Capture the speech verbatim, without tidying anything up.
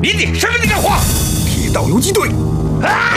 你的身份证给我！ 铁道游击队。 啊！